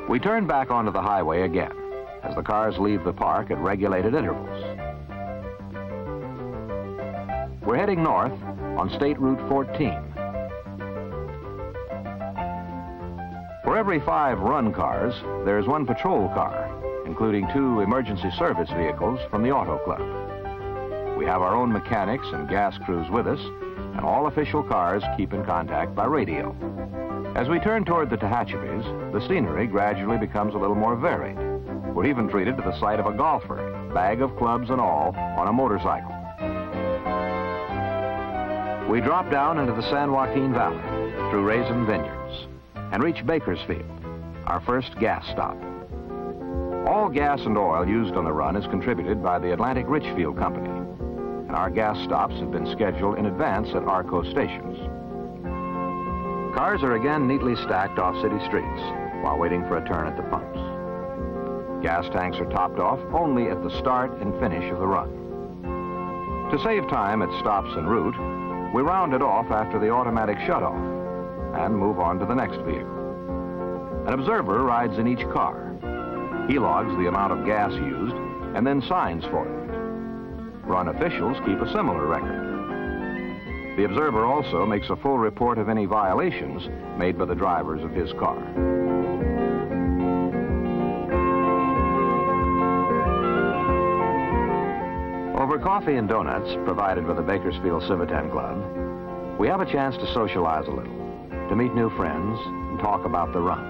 We turn back onto the highway again as the cars leave the park at regulated intervals. We're heading north on State Route 14. For every 5 run cars, there's 1 patrol car, including 2 emergency service vehicles from the Auto Club. We have our own mechanics and gas crews with us, and all official cars keep in contact by radio. As we turn toward the Tehachapis, the scenery gradually becomes a little more varied. We're even treated to the sight of a golfer, bag of clubs and all, on a motorcycle. We drop down into the San Joaquin Valley through Raisin Vineyards and reach Bakersfield, our first gas stop. All gas and oil used on the run is contributed by the Atlantic Richfield Company, and our gas stops have been scheduled in advance at ARCO stations. Cars are again neatly stacked off city streets while waiting for a turn at the pumps. Gas tanks are topped off only at the start and finish of the run. To save time at stops en route, we round it off after the automatic shutoff and move on to the next vehicle. An observer rides in each car. He logs the amount of gas used and then signs for it. Run officials keep a similar record. The observer also makes a full report of any violations made by the drivers of his car. Over coffee and donuts provided by the Bakersfield Civitan Club, we have a chance to socialize a little, to meet new friends and talk about the run.